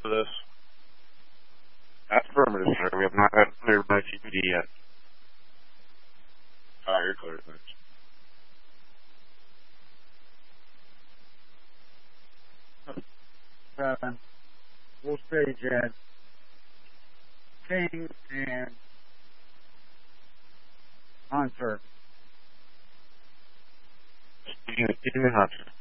for this? Affirmative, sir. We have not had cleared by CPD yet. Oh, you're clear, thanks. We'll stage at King and on service. Speaking of King and Hunter.